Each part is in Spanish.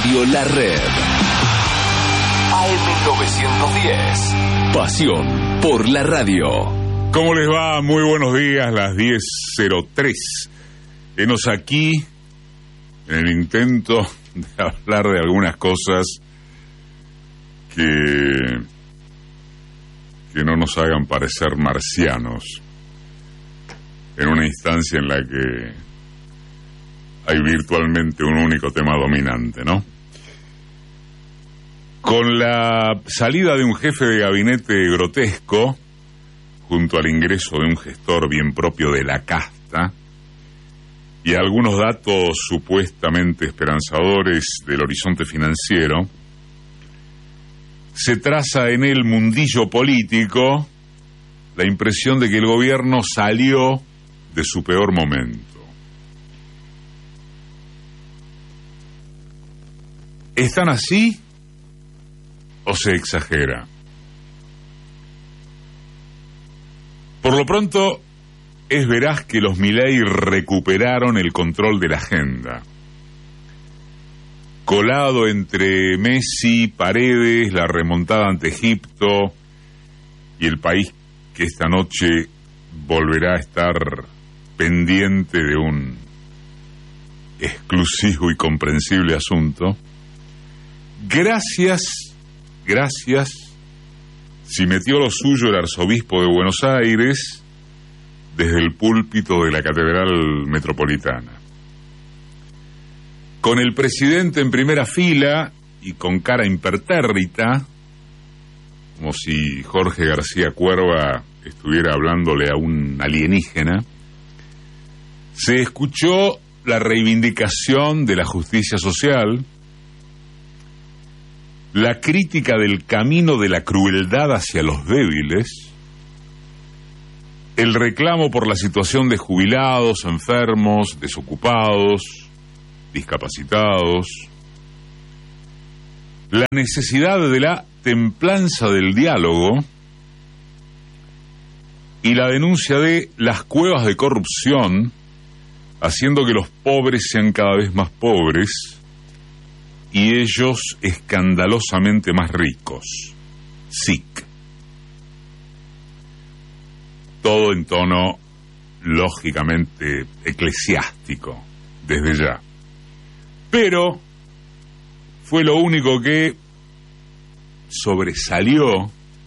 Radio La Red. AM910. Pasión por la radio. ¿Cómo les va? Muy buenos días, las 10:03. Enos aquí en el intento de hablar de algunas cosas que no nos hagan parecer marcianos en una instancia en la que hay virtualmente un único tema dominante, ¿no? Con la salida de un jefe de gabinete grotesco, junto al ingreso de un gestor bien propio de la casta, y algunos datos supuestamente esperanzadores del horizonte financiero, se traza en el mundillo político la impresión de que el gobierno salió de su peor momento. ¿Están así o se exagera? Por lo pronto, es veraz que los Milei recuperaron el control de la agenda. Colado entre Messi, Paredes, la remontada ante Egipto y el país que esta noche volverá a estar pendiente de un exclusivo y comprensible asunto. Gracias, si metió lo suyo el arzobispo de Buenos Aires desde el púlpito de la Catedral Metropolitana. Con el presidente en primera fila y con cara impertérrita, como si Jorge García Cuerva estuviera hablándole a un alienígena, se escuchó la reivindicación de la justicia social, la crítica del camino de la crueldad hacia los débiles, el reclamo por la situación de jubilados, enfermos, desocupados, discapacitados, la necesidad de la templanza del diálogo y la denuncia de las cuevas de corrupción, haciendo que los pobres sean cada vez más pobres y ellos escandalosamente más ricos. SIC. Todo en tono lógicamente eclesiástico, desde ya. Pero fue lo único que sobresalió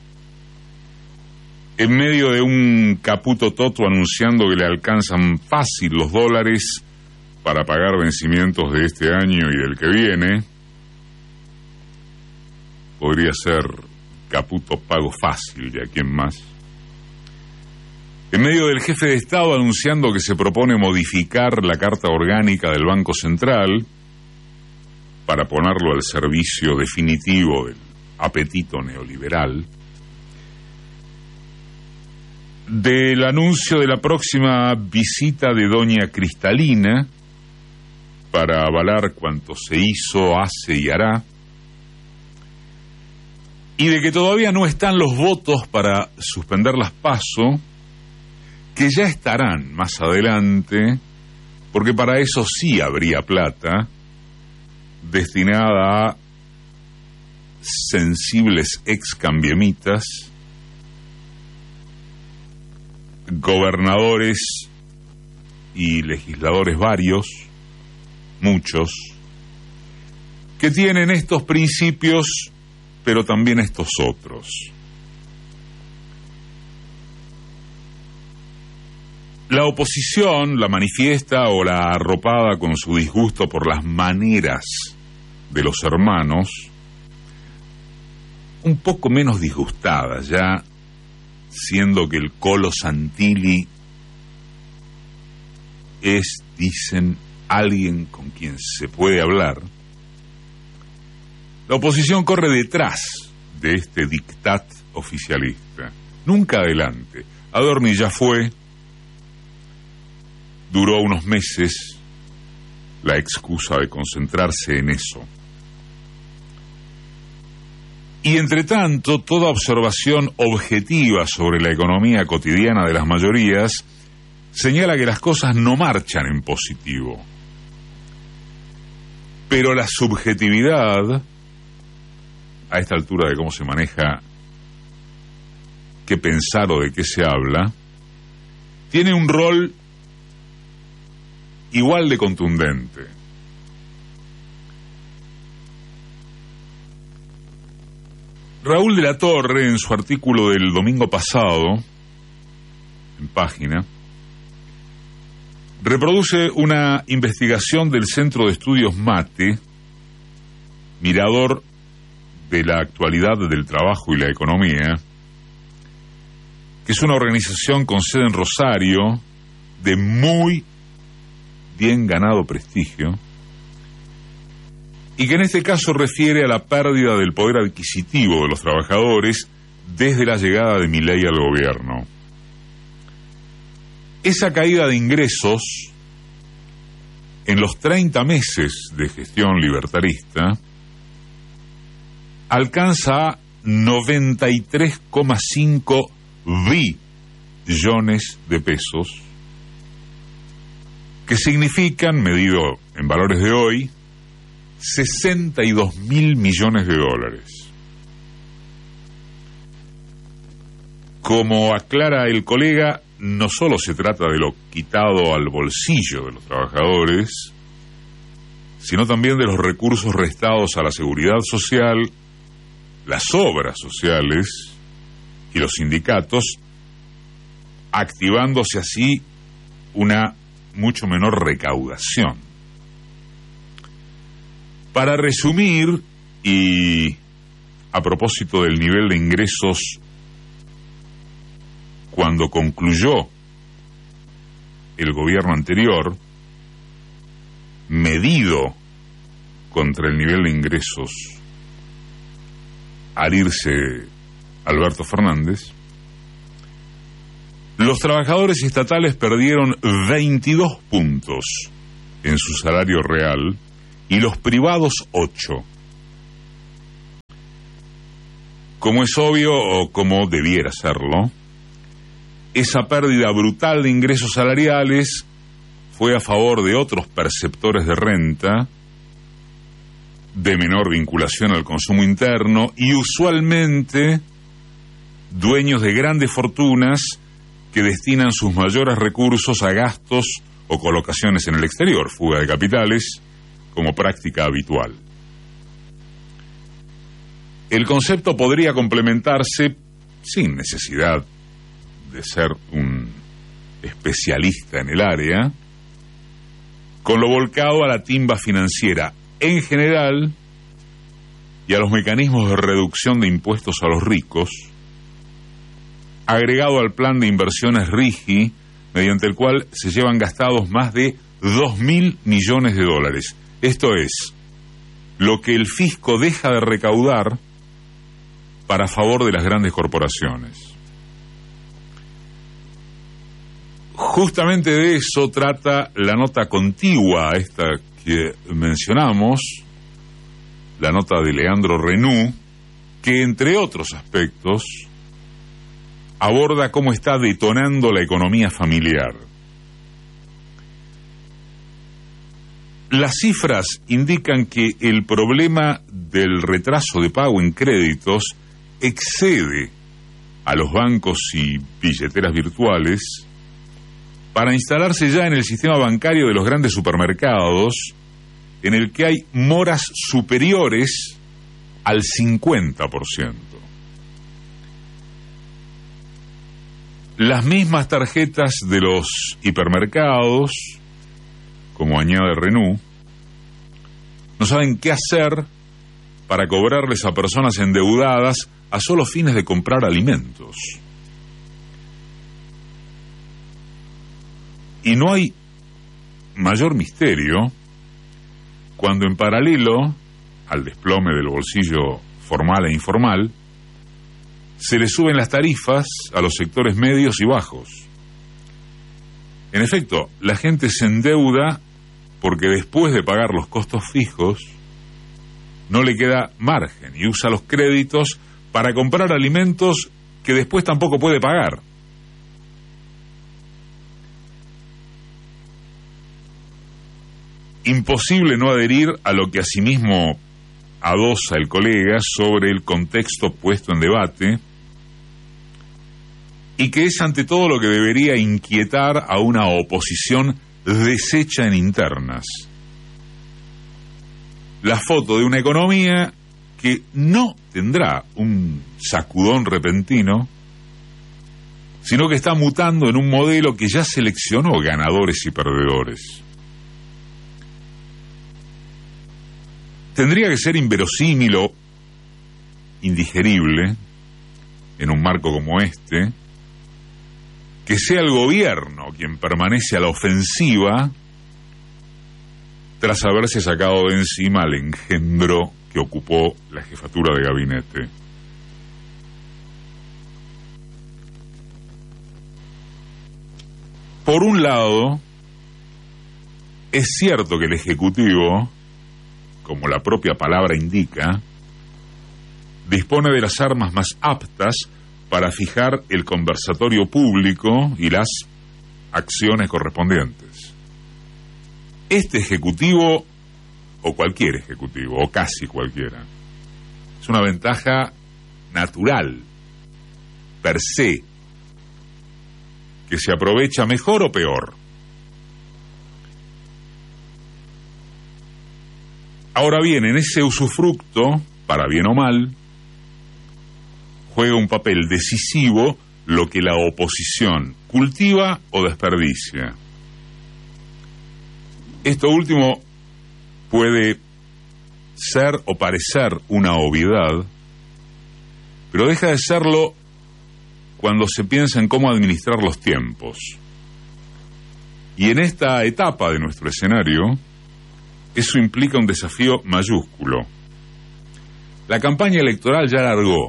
en medio de un Caputo Toto anunciando que le alcanzan fácil los dólares para pagar vencimientos de este año y del que viene. Podría ser Caputo pago fácil, ¿y a quién más? En medio del jefe de Estado anunciando que se propone modificar la Carta Orgánica del Banco Central para ponerlo al servicio definitivo del apetito neoliberal, del anuncio de la próxima visita de doña Cristalina para avalar cuanto se hizo, hace y hará, y de que todavía no están los votos para suspender las PASO, que ya estarán más adelante, porque para eso sí habría plata destinada a sensibles excambiemitas, gobernadores y legisladores varios, muchos, que tienen estos principios, pero también estos otros. La oposición la manifiesta o la arropada con su disgusto por las maneras de los hermanos, un poco menos disgustada ya, siendo que el Colo Santilli es, dicen, alguien con quien se puede hablar. La oposición corre detrás de este diktat oficialista, nunca adelante. Adorni ya fue, duró unos meses la excusa de concentrarse en eso. Y entre tanto, toda observación objetiva sobre la economía cotidiana de las mayorías señala que las cosas no marchan en positivo. Pero la subjetividad, a esta altura de cómo se maneja, qué pensar o de qué se habla, tiene un rol igual de contundente. Raúl de la Torre, en su artículo del domingo pasado, en Página, reproduce una investigación del Centro de Estudios MATE, mirador de la actualidad del trabajo y la economía, que es una organización con sede en Rosario, de muy bien ganado prestigio, y que en este caso refiere a la pérdida del poder adquisitivo de los trabajadores desde la llegada de Milei al gobierno. Esa caída de ingresos en los 30 meses de gestión libertarista alcanza a 93,5 billones de pesos, que significan, medido en valores de hoy, 62.000 millones de dólares. Como aclara el colega, no solo se trata de lo quitado al bolsillo de los trabajadores, sino también de los recursos restados a la seguridad social, las obras sociales y los sindicatos, activándose así una mucho menor recaudación. Para resumir, y a propósito del nivel de ingresos cuando concluyó el gobierno anterior, medido contra el nivel de ingresos al irse Alberto Fernández, los trabajadores estatales perdieron 22 puntos en su salario real y los privados 8. Como es obvio, o como debiera serlo, esa pérdida brutal de ingresos salariales fue a favor de otros perceptores de renta, de menor vinculación al consumo interno y usualmente dueños de grandes fortunas que destinan sus mayores recursos a gastos o colocaciones en el exterior, fuga de capitales, como práctica habitual. El concepto podría complementarse, sin necesidad de ser un especialista en el área, con lo volcado a la timba financiera en general y a los mecanismos de reducción de impuestos a los ricos, agregado al plan de inversiones RIGI, mediante el cual se llevan gastados más de 2.000 millones de dólares. Esto es, lo que el fisco deja de recaudar para favor de las grandes corporaciones. Justamente de eso trata la nota contigua a esta que mencionamos, la nota de Leandro Renú, que entre otros aspectos aborda cómo está detonando la economía familiar. Las cifras indican que el problema del retraso de pago en créditos excede a los bancos y billeteras virtuales para instalarse ya en el sistema bancario de los grandes supermercados, en el que hay moras superiores al 50%. Las mismas tarjetas de los hipermercados, como añade Renú, no saben qué hacer para cobrarles a personas endeudadas a solo fines de comprar alimentos. Y no hay mayor misterio cuando en paralelo al desplome del bolsillo formal e informal, se le suben las tarifas a los sectores medios y bajos. En efecto, la gente se endeuda porque después de pagar los costos fijos, no le queda margen y usa los créditos para comprar alimentos que después tampoco puede pagar. imposible no adherir a lo que asimismo adosa el colega sobre el contexto puesto en debate, y que es ante todo lo que debería inquietar a una oposición deshecha en internas. La foto de una economía que no tendrá un sacudón repentino, sino que está mutando en un modelo que ya seleccionó ganadores y perdedores. Tendría que ser inverosímil o indigerible, en un marco como este, que sea el gobierno quien permanece a la ofensiva tras haberse sacado de encima al engendro que ocupó la jefatura de gabinete. Por un lado, es cierto que el Ejecutivo, como la propia palabra indica, dispone de las armas más aptas para fijar el conversatorio público y las acciones correspondientes. Este Ejecutivo, o cualquier Ejecutivo, o casi cualquiera, es una ventaja natural, per se, que se aprovecha mejor o peor. Ahora bien, en ese usufructo, para bien o mal, juega un papel decisivo lo que la oposición cultiva o desperdicia. Esto último puede ser o parecer una obviedad, pero deja de serlo cuando se piensa en cómo administrar los tiempos. Y en esta etapa de nuestro escenario, eso implica un desafío mayúsculo. La campaña electoral ya largó.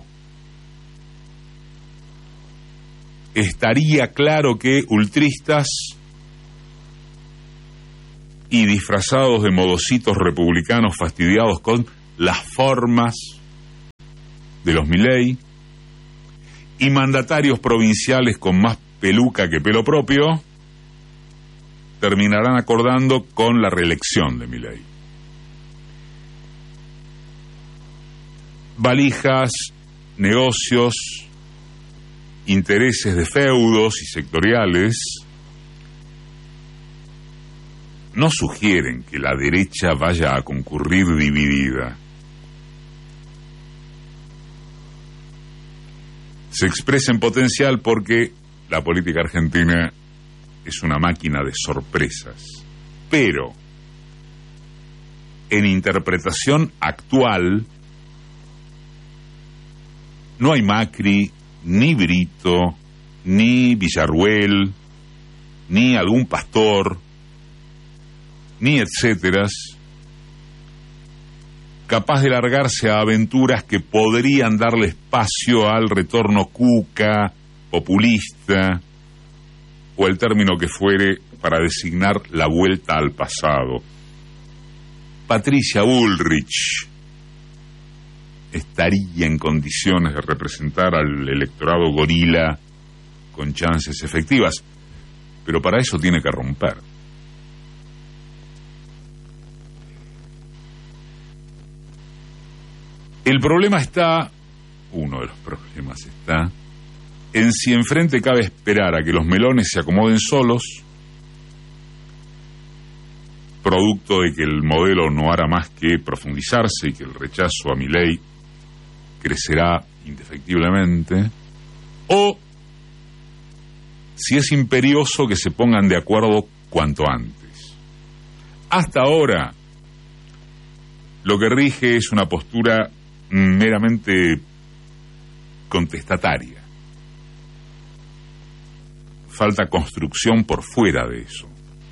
Estaría claro que ultristas y disfrazados de modositos republicanos fastidiados con las formas de los Milei y mandatarios provinciales con más peluca que pelo propio terminarán acordando con la reelección de Milei. Valijas, negocios, intereses de feudos y sectoriales no sugieren que la derecha vaya a concurrir dividida. Se expresa en potencial porque la política argentina es una máquina de sorpresas. Pero en interpretación actual no hay Macri, ni Brito, ni Villarruel, ni algún pastor, ni etcéteras, capaz de largarse a aventuras que podrían darle espacio al retorno cuca, populista, o el término que fuere para designar la vuelta al pasado. Patricia Bullrich estaría en condiciones de representar al electorado gorila con chances efectivas, pero para eso tiene que romper. El problema está, uno de los problemas está, en si enfrente cabe esperar a que los melones se acomoden solos, producto de que el modelo no hará más que profundizarse y que el rechazo a Milei crecerá indefectiblemente, o si es imperioso que se pongan de acuerdo cuanto antes. Hasta ahora, lo que rige es una postura meramente contestataria. Falta construcción por fuera de eso.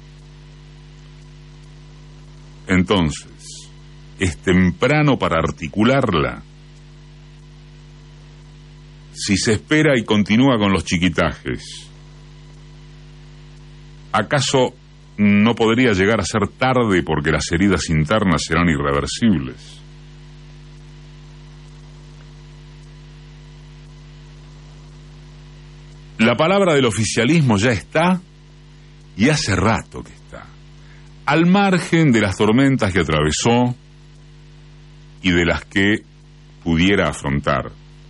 Entonces, es temprano para articularla. Si se espera y continúa con los chiquitajes, ¿acaso no podría llegar a ser tarde porque las heridas internas serán irreversibles? La palabra del oficialismo ya está, y hace rato que está. al margen de las tormentas que atravesó y de las que pudiera afrontar.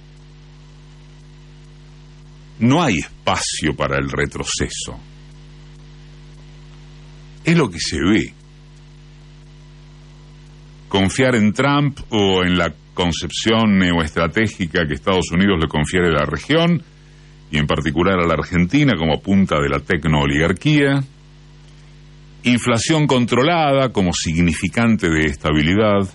No hay espacio para el retroceso. Es lo que se ve. Confiar en Trump o en la concepción neoestratégica que Estados Unidos le confiere a la región, y en particular a la Argentina como punta de la tecnooligarquía, inflación controlada como significante de estabilidad,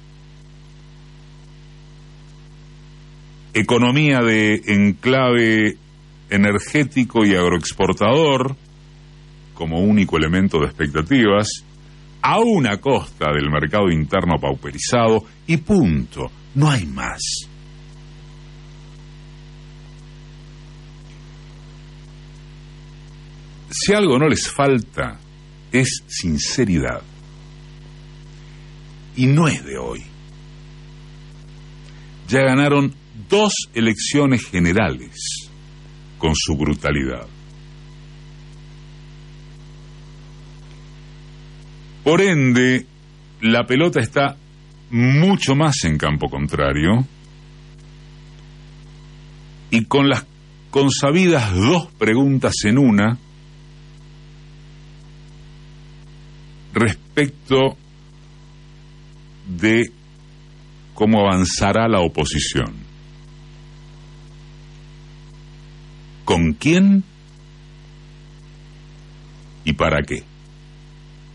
economía de enclave energético y agroexportador como único elemento de expectativas, a una costa del mercado interno pauperizado, y punto, no hay más. Si algo no les falta, es sinceridad. Y no es de hoy. Ya ganaron 2 elecciones generales con su brutalidad. Por ende, la pelota está mucho más en campo contrario, y con las consabidas 2 preguntas en una respecto de cómo avanzará la oposición. ¿Con quién? ¿Y para qué?